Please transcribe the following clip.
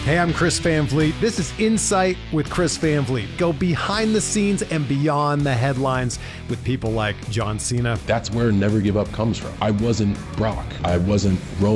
Hey, I'm Chris Van Vliet. This is Insight with Chris Van Vliet. Go behind the scenes and beyond the headlines with people like John Cena. That's where Never Give Up comes from. I wasn't Brock. I wasn't Roman.